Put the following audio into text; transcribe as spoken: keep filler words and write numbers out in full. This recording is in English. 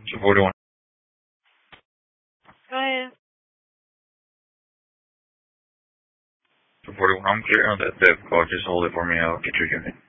two forty-one. Go ahead. two forty-one, I'm clear on that dev call. Just hold it for me. I'll get your unit.